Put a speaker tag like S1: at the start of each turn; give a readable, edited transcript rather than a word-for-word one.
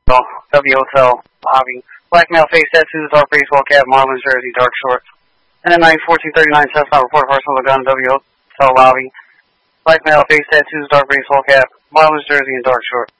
S1: W Hotel lobby. Black male, face tattoos, dark baseball cap, Marlins jersey, dark shorts. And then 1439 Cessna, report person with a gun, W Hotel lobby. Black male, face tattoos, dark baseball cap, Marlins jersey, and dark shorts.